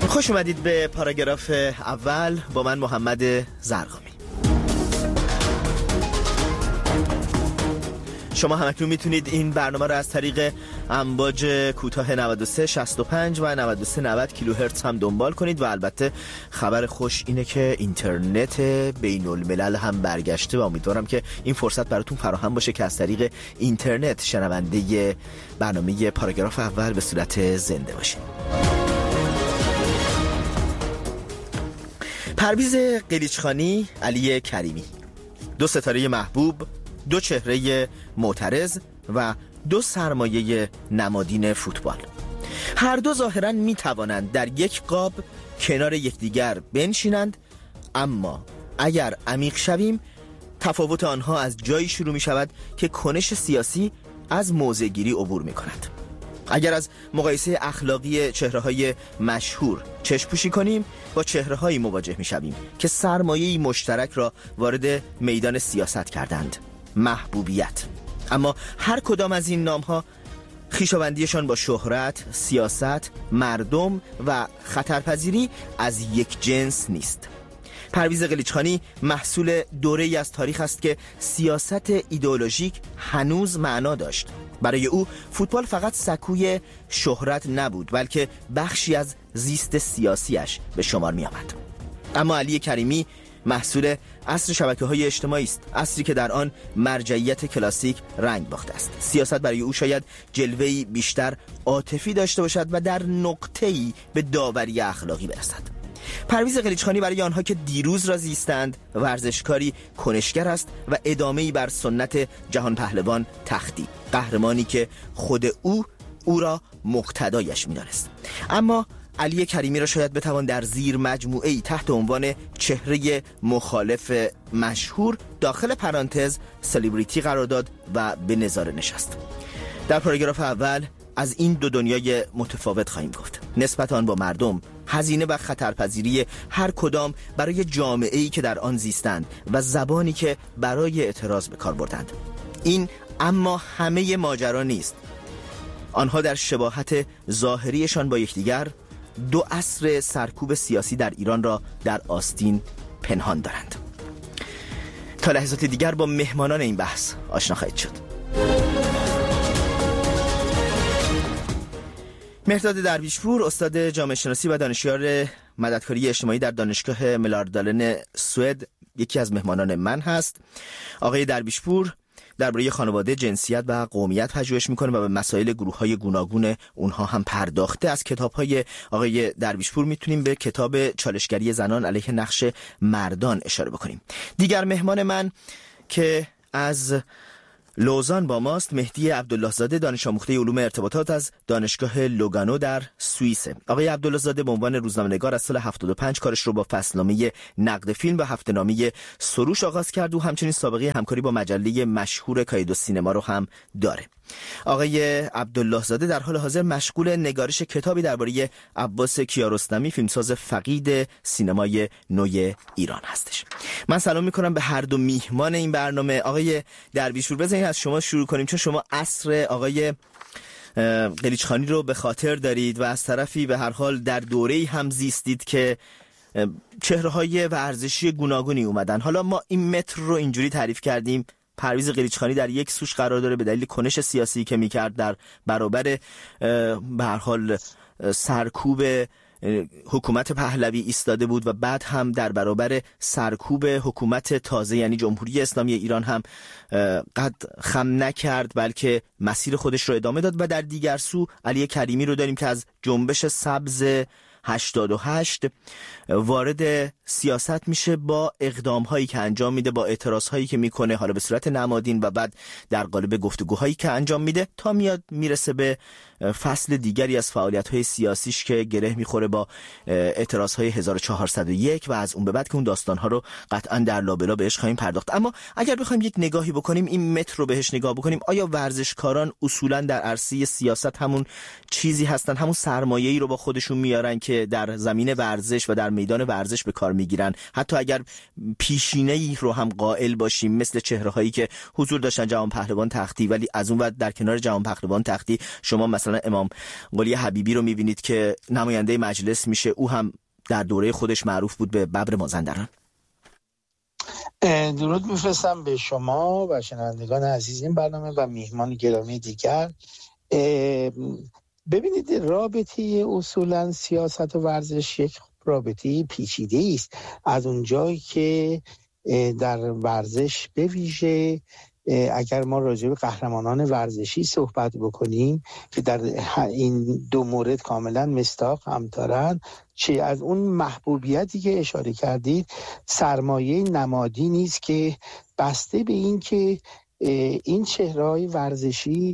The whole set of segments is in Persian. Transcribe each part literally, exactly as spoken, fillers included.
خوش اومدید به پاراگراف اول با من محمد زرقامی. شما همکنون میتونید این برنامه رو از طریق امواج کوتاه نود و سه شصت و پنج و نود و سه نود کیلوهرتز هم دنبال کنید و البته خبر خوش اینه که اینترنت بین الملل هم برگشته و امیدوارم که این فرصت براتون فراهم باشه که از طریق اینترنت شنونده برنامه پاراگراف اول به صورت زنده باشید. پرویز قلیچخانی، علی کریمی، دو ستاره محبوب، دو چهره معترض و دو سرمایه نمادین فوتبال. هر دو ظاهراً می توانند در یک قاب کنار یکدیگر بنشینند، اما اگر عمیق شویم تفاوت آنها از جایی شروع می شود که کنش سیاسی از موضع‌گیری عبور می کند. اگر از مقایسه اخلاقی چهره‌های مشهور چشم‌پوشی کنیم با چهره‌هایی مواجه می‌شویم که سرمایه‌ای مشترک را وارد میدان سیاست کردند: محبوبیت. اما هر کدام از این نام‌ها خویشاوندیشان با شهرت، سیاست، مردم و خطرپذیری از یک جنس نیست. پرویز قلیچخانی محصول دوره‌ای از تاریخ است که سیاست ایدئولوژیک هنوز معنا داشت. برای او فوتبال فقط سکوی شهرت نبود، بلکه بخشی از زیست سیاسیش به شمار می آمد. اما علی کریمی محصول عصر شبکه‌های اجتماعی است، عصری که در آن مرجعیت کلاسیک رنگ باخته است. سیاست برای او شاید جلوه‌ای بیشتر عاطفی داشته باشد و در نقطه‌ای به داوری اخلاقی برسد. پرویز قلیچخانی برای آنها که دیروز را زیستند ورزشکاری کنشگر است و ادامه‌ای بر سنت جهان پهلوان تختی، قهرمانی که خود او او را مقتدایش می‌دانست. اما علی کریمی را شاید بتوان در زیر مجموعه‌ای تحت عنوان چهره مخالف مشهور داخل پرانتز سلبریتی قرار داد و به نظاره نشست. در پاراگراف اول از این دو دنیای متفاوت خواهیم گفت: نسبت آن با مردم، هزینه و خطرپذیری هر کدام برای جامعه‌ای که در آن زیستند و زبانی که برای اعتراض به کار بردند. این اما همه ماجرا نیست. آنها در شباهت ظاهریشان با یکدیگر دو عصر سرکوب سیاسی در ایران را در آستین پنهان دارند. تا لحظات دیگر با مهمانان این بحث آشنا خواهید شد. مهرداد درویشپور، استاد جامعه شناسی و دانشیار مددکاری اجتماعی در دانشگاه ملاردالن سوئد، یکی از مهمانان من هست. آقای درویشپور درباره خانواده، جنسیت و قومیت پژوهش میکنه و به مسائل گروه‌های گوناگون اونها هم پرداخته. از کتاب‌های آقای درویشپور میتونیم به کتاب چالشگری زنان علیه نقش مردان اشاره بکنیم. دیگر مهمان من که از لوزان با ماست مهدی عبدالله زاده، دانش آموخته علوم ارتباطات از دانشگاه لوگانو در سوئیس. آقای عبدالله زاده به عنوان روزنامه‌نگار از سال هفتاد و پنج کارش رو با فصلنامه نقد فیلم و هفته‌نامه سروش آغاز کرد و همچنین سابقه همکاری با مجله مشهور کایدو سینما رو هم داره. آقای عبدالله زاده در حال حاضر مشغول نگارش کتابی درباره عباس کیارستمی، فیلمساز فقید سینمای نو ایران هستش. من سلام میکنم به هر دو میهمان این برنامه. آقای درویشپور، بذارید از شما شروع کنیم، چون شما عصر آقای قلیچخانی رو به خاطر دارید و از طرفی به هر حال در دوره‌ای هم زیستید که چهره‌های ورزشی گوناگونی اومدن. حالا ما این متر رو اینجوری تعریف کردیم: پرویز قلیچخانی در یک سوش قرار داره به دلیل کنش سیاسی که میکرد در برابر به هر حال سرکوب حکومت پهلوی ایستاده بود و بعد هم در برابر سرکوب حکومت تازه یعنی جمهوری اسلامی ایران هم قد خم نکرد، بلکه مسیر خودش رو ادامه داد. و در دیگر سو علی کریمی رو داریم که از جنبش سبز هشتاد و هشت وارد سیاست میشه با اقدام هایی که انجام میده، با اعتراض هایی که میکنه، حالا به صورت نمادین و بعد در قالب گفتگوهایی که انجام میده، تا میاد میرسه به فصل دیگری از فعالیت های سیاسیش که گره میخوره با اعتراض های هزار و چهارصد و یک و از اون به بعد که اون داستان ها رو قطعا در لابلا بهش خواهیم پرداخت. اما اگر بخوایم یک نگاهی بکنیم، این متر رو بهش نگاه بکنیم، آیا ورزشکاران اصولا در عرصه سیاست همون چیزی هستن، همون سرمایه‌ای رو با خودشون میارن که که در زمین ورزش و در میدان ورزش به کار میگیرن، حتی اگر پیشینه‌ای رو هم قائل باشیم مثل چهره‌هایی که حضور داشتن جهان پهلوان تختی، ولی از اون ور در کنار جهان پهلوان تختی شما مثلا امام قلی حبیبی رو میبینید که نماینده مجلس میشه، او هم در دوره خودش معروف بود به ببر مازندران. درود میفرستم به شما و شنوندگان عزیز این برنامه و میهمان گرامی دیگر. ببینید، رابطه اصولا سیاست و ورزش یک رابطه پیچیده است. از اونجایی که در ورزش به ویژه اگر ما راجع به قهرمانان ورزشی صحبت بکنیم که در این دو مورد کاملا مصداق هم دارن، چه از اون محبوبیتی که اشاره کردید سرمایه نمادی نیست که بسته به این که این چهره‌های ورزشی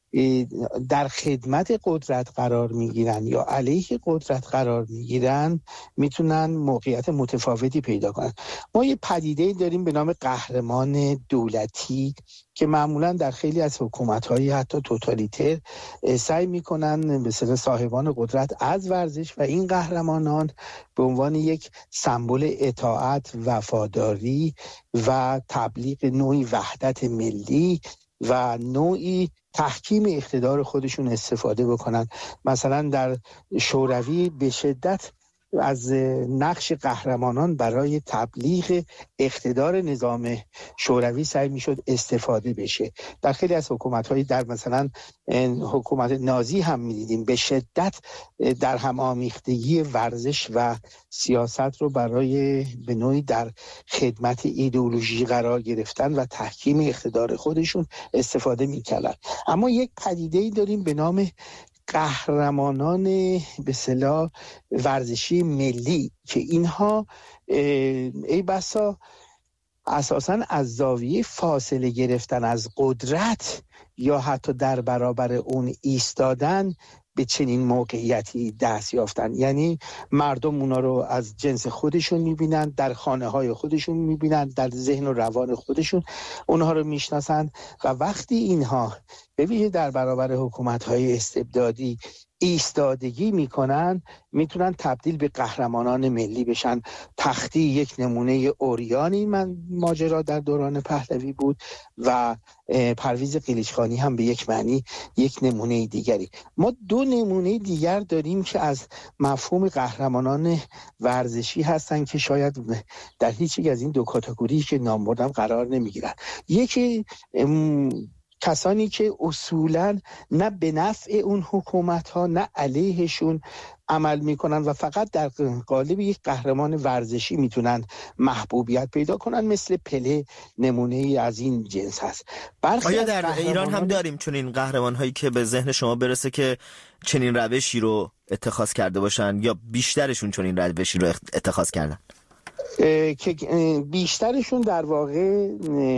در خدمت قدرت قرار میگیرن یا علیه قدرت قرار میگیرن میتونن موقعیت متفاوتی پیدا کنن. ما یه پدیده داریم به نام قهرمان دولتی که معمولا در خیلی از حکومت‌های حتی توتالیتر سعی میکنن به اصطلاح صاحبان قدرت از ورزش و این قهرمانان به عنوان یک سمبل اطاعت، وفاداری و تبلیغ نوعی وحدت ملی و نوعی تحکیم اقتدار خودشون استفاده بکنن. مثلا در شوروی به شدت از نقش قهرمانان برای تبلیغ اقتدار نظام شوروی سعی میشد استفاده بشه. در خیلی از حکومت‌های در مثلا حکومت نازی هم می‌دیدیم به شدت در هم آمیختگی ورزش و سیاست رو برای به نوعی در خدمت ایدئولوژی قرار گرفتن و تحکیم اقتدار خودشون استفاده می‌کردن. اما یک پدیده‌ای داریم به نام قهرمانان به اصطلاح ورزشی ملی که اینها ای بسا اساساً از زاویه فاصله گرفتن از قدرت یا حتی در برابر اون ایستادن به چنین موقعیتی دست یافتن. یعنی مردم اونا رو از جنس خودشون میبینن، در خانه های خودشون میبینن، در ذهن و روان خودشون اونها رو میشناسن و وقتی اینها به ویژه در برابر حکومت های استبدادی ایستادگی میکنن میتونن تبدیل به قهرمانان ملی بشن. تختی یک نمونه اوریانی من ماجرا در دوران پهلوی بود و پرویز قلیچخانی هم به یک معنی یک نمونه دیگری. ما دو نمونه دیگر داریم که از مفهوم قهرمانان ورزشی هستن که شاید در هیچ یک از این دو کاتگوری که نام بردم قرار نمیگیرن. یکی کسانی که اصولاً نه به نفع اون حکومت ها نه علیهشون عمل میکنن و فقط در قالب یک قهرمان ورزشی میتونن محبوبیت پیدا کنن، مثل پله نمونه ای از این جنس هست. آیا در ایران هم داریم چون این قهرمان هایی که به ذهن شما برسه که چنین روشی رو اتخاذ کرده باشن یا بیشترشون چون این روشی رو اتخاذ کردن؟ که بیشترشون در واقع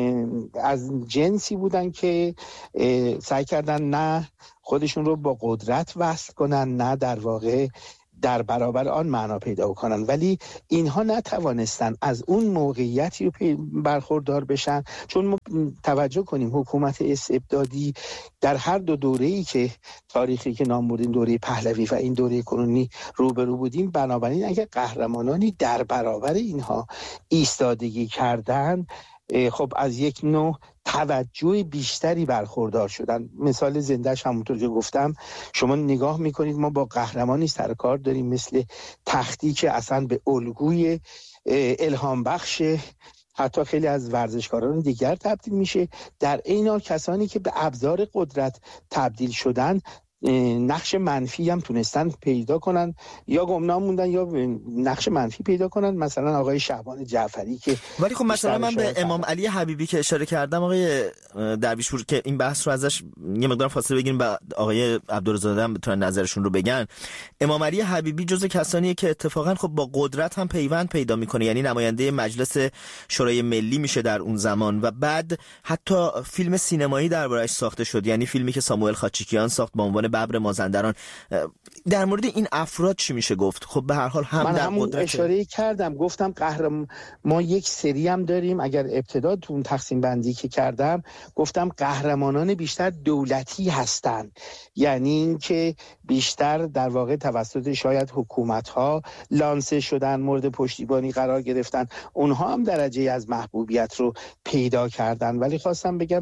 از جنسی بودن که سعی کردن نه خودشون رو با قدرت وصل کنن نه در واقع در برابر آن معنا پیدا کنن، ولی اینها نتوانستن از اون موقعیتی رو برخوردار بشن. چون ما توجه کنیم حکومت استبدادی در هر دو دوره‌ای که تاریخی که نام بردیم، دوره پهلوی و این دوره کنونی، روبرو بودیم. بنابراین اگر قهرمانانی در برابر اینها ایستادگی کردن، خب از یک نوع توجه بیشتری برخوردار شدن. مثال زندهش همونطور که گفتم، شما نگاه میکنید ما با قهرمانی سر کار داریم مثل تختی که اصلا به الگوی الهام بخش حتی خیلی از ورزشکاران دیگر تبدیل میشه. در این حال کسانی که به ابزار قدرت تبدیل شدن نقش منفی هم تونستن پیدا کنن، یا گمنام موندن یا نقش منفی پیدا کنن. مثلا آقای شعبان جعفری که ولی خب مثلا من به امام علی حبیبی که اشاره کردم، آقای درویشپور، که این بحث رو ازش یه مقدار فاصله بگیریم و آقای عبدالرزاده هم بتونن نظرشون رو بگن. امام علی حبیبی جزو کسانیه که اتفاقا خب با قدرت هم پیوند پیدا میکنه، یعنی نماینده مجلس شورای ملی میشه در اون زمان و بعد حتی فیلم سینمایی دربارش ساخته شد، یعنی فیلمی که ساموئل خاچیکیان ساخت با عنوان ببر مازندران. در مورد این افراد چی میشه گفت؟ خب به هر حال هم من در همون قدرت اشاره کردم، گفتم قهرمان ما یک سری هم داریم. اگر ابتدا تو اون تقسیم بندی که کردم گفتم قهرمانان بیشتر دولتی هستن، یعنی این که بیشتر در واقع توسط شاید حکومت‌ها لانسه شدن، مورد پشتیبانی قرار گرفتن، اونها هم درجه از محبوبیت رو پیدا کردن. ولی خواستم بگم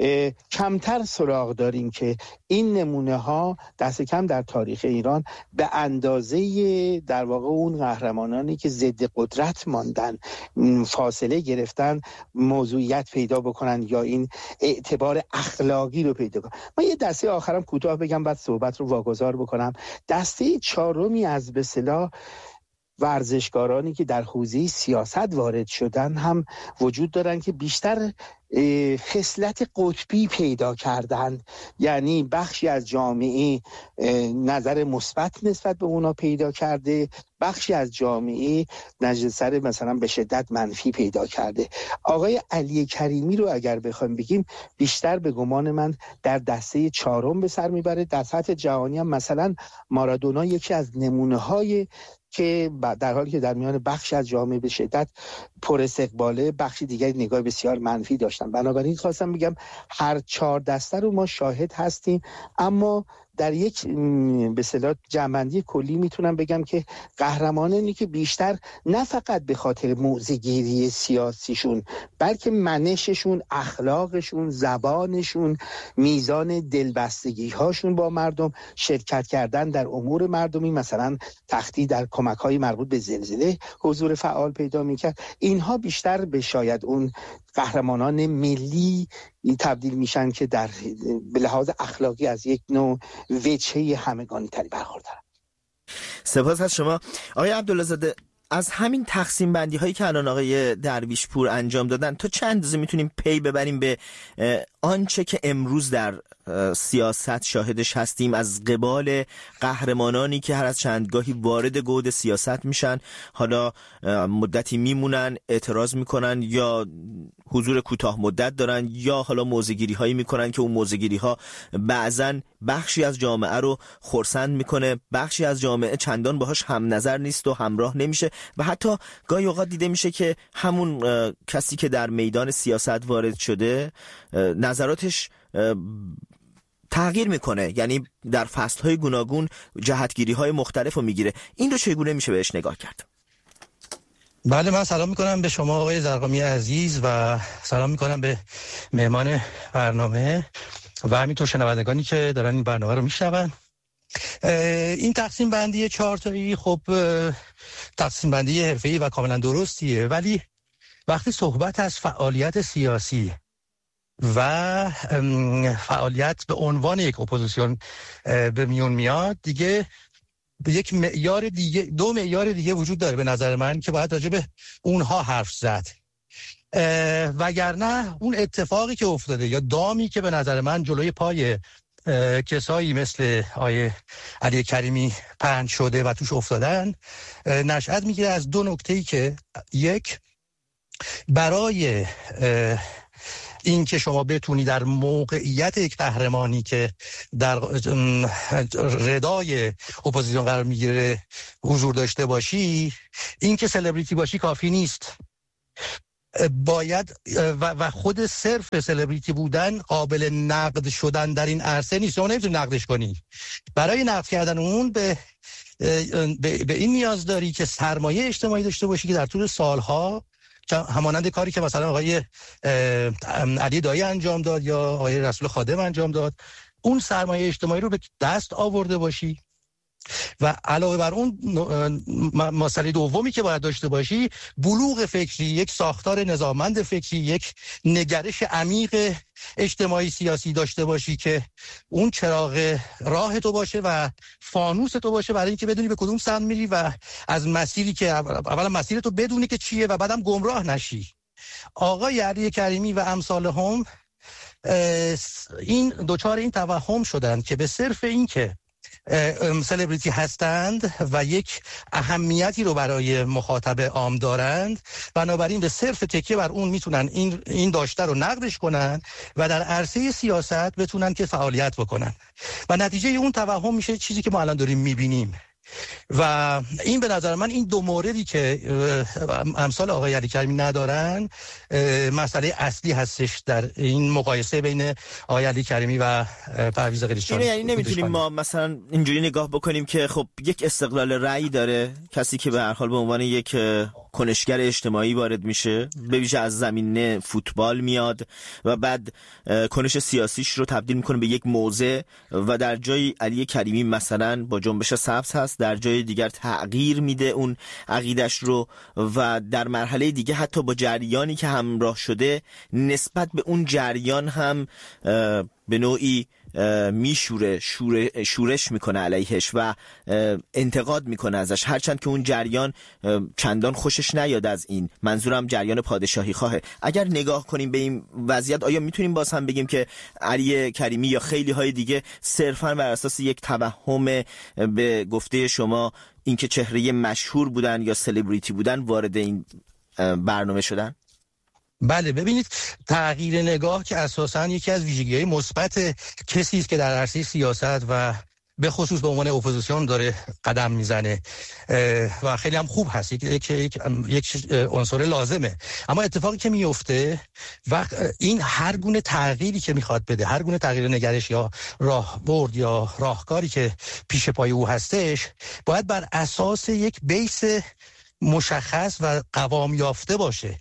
کمتر سراغ داریم که این نمونه ها دست کم در تاریخ ایران به اندازه در واقع اون قهرمانانی که ضد قدرت ماندن، فاصله گرفتن، موضوعیت پیدا بکنن یا این اعتبار اخلاقی رو پیدا کنن. من یه دسته آخرم کوتاه بگم بعد صحبت رو واگذار بکنم. دسته چهارمی از به اصطلاح ورزشکارانی که در حوزه سیاست وارد شدن هم وجود دارن که بیشتر خصلت قطبی پیدا کردند، یعنی بخشی از جامعه نظر مثبت نسبت به اونا پیدا کرده، بخشی از جامعه نظر مثلا به شدت منفی پیدا کرده. آقای علی کریمی رو اگر بخوایم بگیم بیشتر به گمان من در دسته چهارم به سر میبره. در سطح جهانی هم مثلا مارادونا یکی از نمونه های که در حالی که در میان بخش از جامعه به شدت پر استقباله، بخشی دیگری نگاه بسیار منفی داشتن. بنابراین خواستم بگم هر چهار دسته رو ما شاهد هستیم، اما در یک به اصطلاح جمع‌بندی کلی میتونم بگم که قهرمانانی که بیشتر نه فقط به خاطر موضع‌گیری سیاسیشون بلکه منششون، اخلاقشون، زبانشون، میزان دلبستگی هاشون با مردم، شرکت کردن در امور مردمی، مثلا تختی در کمک‌های مربوط به زلزله حضور فعال پیدا میکرد، اینها بیشتر به شاید اون قهرمانان ملی تبدیل میشن که در به لحاظ اخلاقی از یک نوع وجهه همگانی تری برخوردارن. سپاس از شما آقای عبدالله زاده. از همین تقسیم بندی هایی که الان آقای درویش پور انجام دادن تا چند اندازه میتونیم پی ببریم به آنچه که امروز در سیاست شاهدش هستیم از قبال قهرمانانی که هر از چندگاهی وارد گود سیاست میشن، حالا مدتی میمونن، اعتراض میکنن یا حضور کوتاه مدت دارن یا حالا موضع‌گیری هایی میکنن که اون موضع‌گیری ها بعضن بخشی از جامعه رو خرسند میکنه، بخشی از جامعه چندان باهاش هم نظر نیست و همراه نمیشه و حتی گاهی اوقات دیده میشه که همون کسی که در میدان سیاست وارد شده نظراتش تغییر میکنه، یعنی در فصلهای گوناگون جهتگیری های مختلف رو میگیره. این رو چگونه میشه بهش نگاه کرد؟ بله، من سلام میکنم به شما آقای زرقامی عزیز و سلام میکنم به مهمان برنامه و همینطور شنوندگانی که دارن این برنامه رو میشنون. این تقسیم بندی چهار تایی خب تقسیم بندی حرفه‌ای و کاملا درستیه، ولی وقتی صحبت از فعالیت سیاسی و فعالیت به عنوان یک اپوزیسیون به میون میاد، دیگه به یک معیار دیگه دو معیار دیگه وجود داره به نظر من که باید راجع به اونها حرف زد. وگرنه اون اتفاقی که افتاده یا دامی که به نظر من جلوی پای کسایی مثل آیه علی کریمی پهن شده و توش افتادن نشأت میگیره از دو نکته‌ای که یک، برای این که شما بتونی در موقعیت یک قهرمانی که در ردای اپوزیسیون قرار میگیره حضور داشته باشی، این که سلبریتی باشی کافی نیست. باید و خود صرف سلبریتی بودن قابل نقد شدن در این عرصه نیست. شما نمیتونی نقدش کنی. برای نقد کردن اون به به این نیاز داری که سرمایه اجتماعی داشته باشی که در طول سالها همانند کاری که مثلا آقای علی دایی انجام داد یا آقای رسول خادم انجام داد، اون سرمایه اجتماعی رو به دست آورده باشی. و علاوه بر اون مسئله دومی که باید داشته باشی بلوغ فکری، یک ساختار نظاممند فکری، یک نگرش عمیق اجتماعی سیاسی داشته باشی که اون چراغ راه تو باشه و فانوس تو باشه برای اینکه بدونی به کدوم سمت میری و از مسیری که اولا مسیر تو بدونی که چیه و بعدم گمراه نشی. آقای علی کریمی و امثال هم این دوچار این توهم شدن که به صرف این که سلبریتی هستند و یک اهمیتی رو برای مخاطب عام دارند، بنابراین به صرف تکیه بر اون میتونن این این داشته رو نقدش کنن و در عرصه سیاست بتونن که فعالیت بکنن و نتیجه اون توهم میشه چیزی که ما الان داریم میبینیم. و این به نظر من این دو موردی که امثال آقای علی کریمی ندارن مسئله اصلی هستش در این مقایسه بین آقای علی کریمی و پرویز قلیچخانی. یعنی نمیتونیم ما مثلا اینجوری نگاه بکنیم که خب یک استقلال رأی داره کسی که به هر حال به عنوان یک کنشگر اجتماعی وارد میشه، به ویژه از زمینه فوتبال میاد و بعد کنش سیاسیش رو تبدیل میکنه به یک موضع و در جای علی کریمی مثلا با جنبش سبز هست، در جای دیگر تغییر میده اون عقیدش رو و در مرحله دیگه حتی با جریانی که همراه شده نسبت به اون جریان هم به نوعی میشوره شوره شورش میکنه علیهش و انتقاد میکنه ازش، هرچند که اون جریان چندان خوشش نیاد از این. منظورم جریان پادشاهی خواهه. اگر نگاه کنیم به این وضعیت، آیا میتونیم باز هم بگیم که علی کریمی یا خیلی های دیگه صرفاً بر اساس یک توهم به گفته شما اینکه چهره مشهور بودن یا سلبریتی بودن وارد این برنامه شدن؟ بله، ببینید تغییر نگاه که اساساً یکی از ویژگی‌های مثبت کسی است که در عرصه سیاست و به خصوص به عنوان اپوزیسیون داره قدم میزنه و خیلی هم خوب هست، یک یک یک, یک عنصر لازمه. اما اتفاقی که میفته و این هر گونه تغییری که میخواد بده، هر گونه تغییر نگرش یا راهبرد یا راهکاری که پیش پای او هستش، باید بر اساس یک بیس مشخص و قوام یافته باشه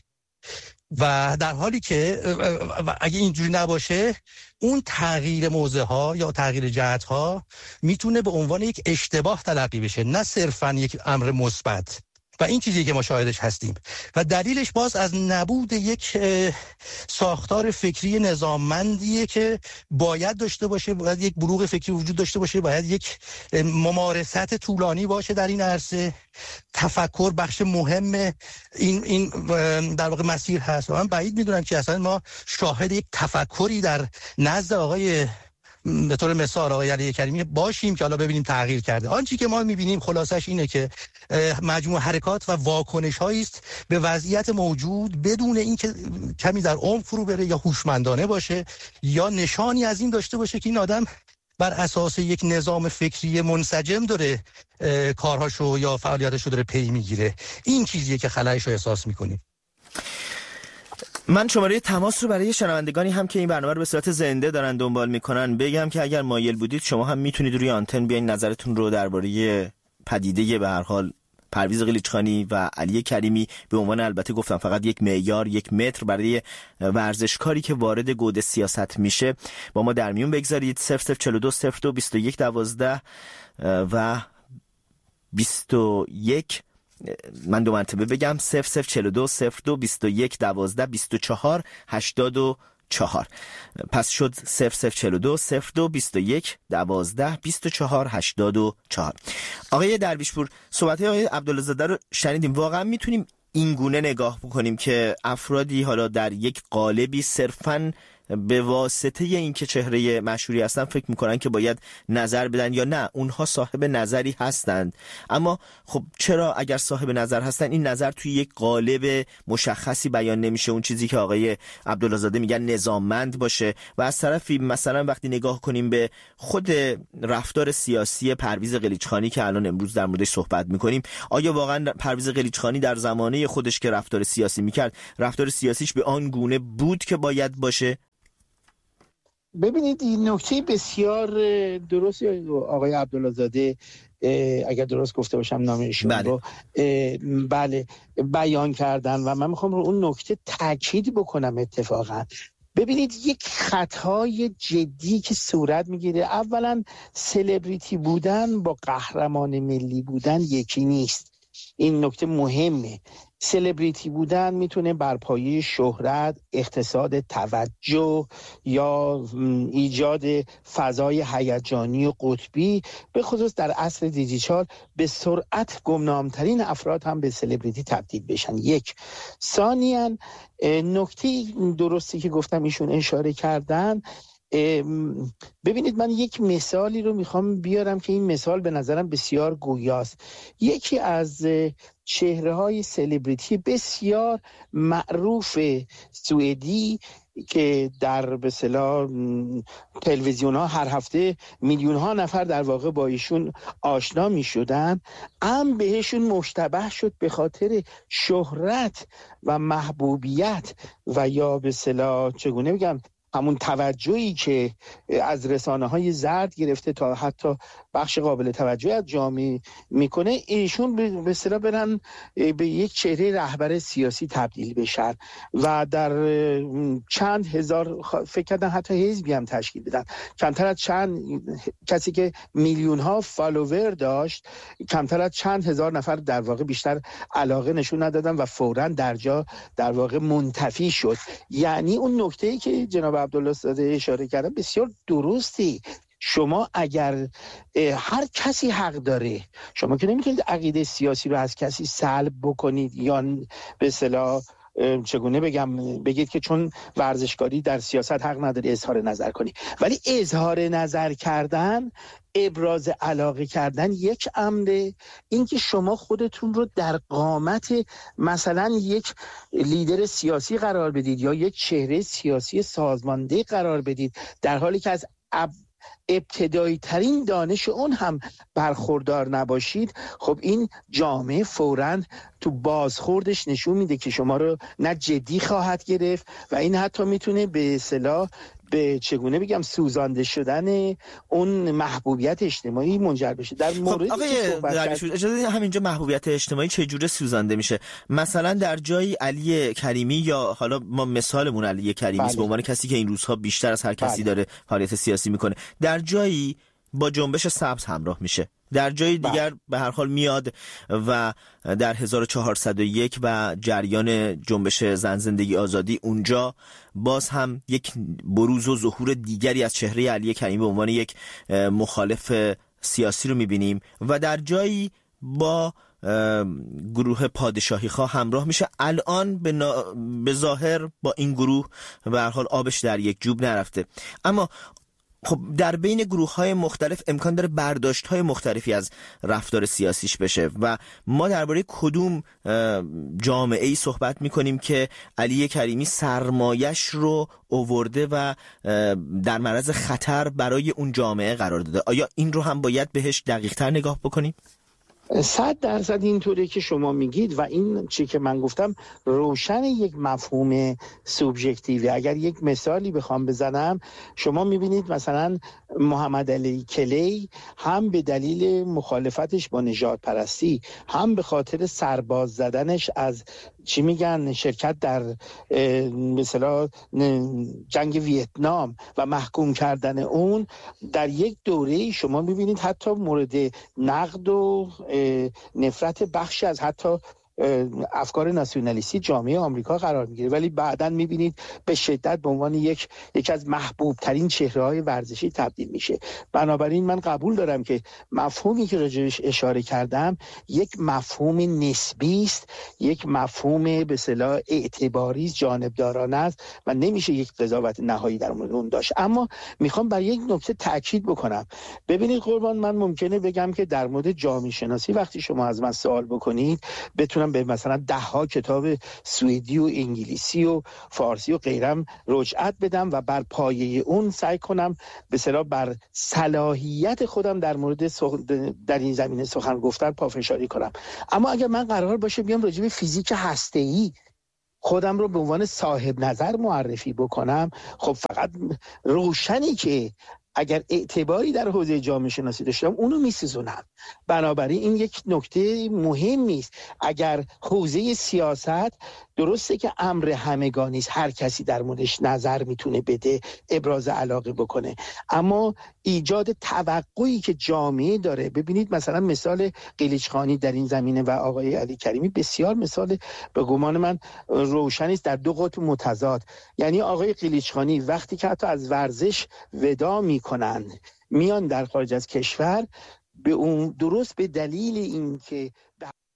و در حالی که اگه اینجوری نباشه اون تغییر موضع ها یا تغییر جهت ها میتونه به عنوان یک اشتباه تلقی بشه، نه صرفا یک امر مثبت. و این چیزی که ما شاهدش هستیم و دلیلش باز از نبود یک ساختار فکری نظاممندیه که باید داشته باشه، باید یک بلوغ فکری وجود داشته باشه، باید یک ممارست طولانی باشه در این عرصه. تفکر بخش مهم این این در واقع مسیر هست و من بعید میدونم که اصلا ما شاهد یک تفکری در نزد آقای به طور مثال آقای علی کریمی باشیم که حالا ببینیم تغییر کرده. آنچه که ما میبینیم خلاصش اینه که مجموع حرکات و واکنش هایی است به وضعیت موجود بدون اینکه کمی در عمق فرو بره یا هوشمندانه باشه یا نشانی از این داشته باشه که این آدم بر اساس یک نظام فکری منسجم داره کارهاشو یا فعالیتاشو داره پی میگیره. این چیزیه که خلایش رو احساس میکنیم. من شماره تماس رو برای شنوندگانی هم که این برنامه رو به صورت زنده دارن دنبال میکنن بگم که اگر مایل بودید شما هم میتونید روی آنتن بیاین نظرتون رو درباره پدیده به هر حال پرویز قلیچخانی و علی کریمی به عنوان البته گفتم فقط یک معیار یک متر برای ورزشکاری که وارد گود سیاست میشه با ما در میون بگذارید. صفر صفر چهل و دو صفر دو بیست و یک دوازده و بیست و یک. من دو مرتبه بگم صفر صفر چهل و دو صفر دو بیست و یک دوازده بیست و چهار هشتاد و چهار. پس شد صفر صفر چهل و دو صفر دو بیست و یک دوازده بیست و چهار هشتاد و چهار. آقای درویشپور، صحبت آقای عبدالله زاده رو شنیدیم. واقعا میتونیم این گونه نگاه بکنیم که افرادی حالا در یک قالبی صرفاً به واسطه این که چهره مشهوری هستن فکر میکنن که باید نظر بدن، یا نه اونها صاحب نظری هستند اما خب چرا اگر صاحب نظر هستن این نظر توی یک قالب مشخصی بیان نمیشه، اون چیزی که آقای عبدالله زاده میگن نظاممند باشه؟ و از طرفی مثلا وقتی نگاه کنیم به خود رفتار سیاسی پرویز قلیچخانی که الان امروز در موردش صحبت میکنیم، آیا واقعا پرویز قلیچخانی در زمانه خودش که رفتار سیاسی میکرد رفتار سیاسیش به آن گونه بود که باید باشه؟ ببینید این نکته بسیار درستی آقای عبدالله زاده اگر درست گفته باشم نام ایشون بله. رو بله بیان کردن و من میخوام رو اون نکته تاکید بکنم. اتفاقا ببینید یک خطای جدی که صورت میگیره، اولا سلبریتی بودن با قهرمان ملی بودن یکی نیست. این نکته مهمه. سلبریتی بودن میتونه بر پایه شهرت، اقتصاد توجه یا ایجاد فضای هیجانی و قطبی به خصوص در عصر دیجیتال به سرعت گمنامترین افراد هم به سلبریتی تبدیل بشن. یک. ثانیاً نکته درستی که گفتم ایشون اشاره کردن، ببینید من یک مثالی رو میخوام بیارم که این مثال به نظرم بسیار گویاست. یکی از چهره های سلبریتی بسیار معروف سوئدی که در به اصطلاح تلویزیون ها هر هفته میلیون ها نفر در واقع با ایشون آشنا می شدن، هم بهشون مشتبه شد به خاطر شهرت و محبوبیت و یا به اصطلاح چگونه بگم همون توجهی که از رسانه‌های زرد گرفته تا حتی بخش قابل توجهی از جامعه میکنه، ایشون به اصطلاح برن به یک چهره رهبر سیاسی تبدیل بشن و در چند هزار فکر کردن حتی حزبی هم تشکیل بدن. کمتر از چند کسی که میلیون ها فالوور داشت، کمتر از چند هزار نفر در واقع بیشتر علاقه نشون ندادن و فوراً در جا در واقع منتفی شد. یعنی اون نکته‌ای که جناب عبدالله زاده اشاره کردن بسیار درستی. شما اگر هر کسی حق داره، شما که نمیتونید عقیده سیاسی رو از کسی سلب بکنید یا به اصطلاح چگونه بگم بگید که چون ورزشکاری در سیاست حق نداری اظهار نظر کنی، ولی اظهار نظر کردن، ابراز علاقه کردن یک امره. اینکه شما خودتون رو در قامت مثلا یک لیدر سیاسی قرار بدید یا یک چهره سیاسی سازمانده قرار بدید در حالی که از اب ابتدایی ترین دانش اون هم برخوردار نباشید، خب این جامعه فوراً تو بازخوردش نشون میده که شما رو نه جدی خواهد گرفت و این حتی میتونه به اصطلاح به چگونه بگم سوزانده شدن اون محبوبیت اجتماعی منجر بشه. در مورد خب آقای درویش اجازه همینجا محبوبیت اجتماعی چه جوره سوزانده میشه؟ مثلا در جای علی کریمی یا حالا ما مثالمون علی کریمی است به عنوان کسی که این روزها بیشتر از هر کسی بله. داره فعالیت سیاسی میکنه، در جایی با جنبش سبز همراه میشه، در جای دیگر به هر حال میاد و در هزار و چهارصد و یک و جریان جنبش زن زندگی آزادی اونجا باز هم یک بروز و ظهور دیگری از چهره علی کریمی به عنوان یک مخالف سیاسی رو میبینیم و در جایی با گروه پادشاهی خواه همراه میشه. الان به, نا... به ظاهر با این گروه به هر حال آبش در یک جوب نرفته، اما خب در بین گروه‌های مختلف امکان داره برداشت‌های مختلفی از رفتار سیاسیش بشه و ما درباره کدوم جامعه‌ای صحبت می‌کنیم که علی کریمی سرمایش رو آورده و در معرض خطر برای اون جامعه قرار داده؟ آیا این رو هم باید بهش دقیق‌تر نگاه بکنیم؟ صد درصد اینطوری که شما میگید و این چی که من گفتم روشن یک مفهوم سوبژکتیوی. اگر یک مثالی بخوام بزنم، شما میبینید مثلا محمد علی کلی هم به دلیل مخالفتش با نژاد پرستی، هم به خاطر سرباز زدنش از چی میگن شرکت در مثلا جنگ ویتنام و محکوم کردن اون، در یک دوره شما میبینید حتی مورد نقد و نفرت بخشی از حتی افکار ناسیونالیستی جامعه آمریکا قرار میگیره، ولی بعداً میبینید به شدت به عنوان یک یکی از محبوب ترین چهره‌های ورزشی تبدیل میشه. بنابراین من قبول دارم که مفهومی که راجعش اشاره کردم یک مفهوم نسبی است، یک مفهوم به اصطلاح اعتباری جانبدارانه است و نمیشه یک قضاوت نهایی در مورد اون داشت. اما میخوام بر یک نکته تاکید بکنم. ببینید قربان، من ممکنه بگم که در مورد جامعه شناسی وقتی شما از من سوال بکنید بتونم به مثلا ده ها کتاب سوئدی و انگلیسی و فارسی و غیرم رجعت بدم و بر پایه اون سعی کنم به اصطلاح بر صلاحیت خودم در مورد سخ... در این زمینه سخن گفتن پافشاری کنم. اما اگر من قرار باشه بیام راجع به فیزیک هسته‌ای خودم رو به عنوان صاحب نظر معرفی بکنم، خب فقط روشنی که اگر اعتباری در حوزه جامعه شناسی داشتم اونو میسوزونم. بنابراین این یک نکته مهمی است. اگر حوزه سیاست درسته که امر همگانی است، هر کسی در موردش نظر میتونه بده، ابراز علاقه بکنه، اما ایجاد توقعی که جامعه داره. ببینید مثلا مثال قلیچخانی در این زمینه و آقای علی کریمی بسیار مثال به گمان من روشنی است در دو قطب متضاد. یعنی آقای قلیچخانی وقتی که حتی از ورزش وداع میکنن میان در خارج از کشور، به اون درست به دلیل اینکه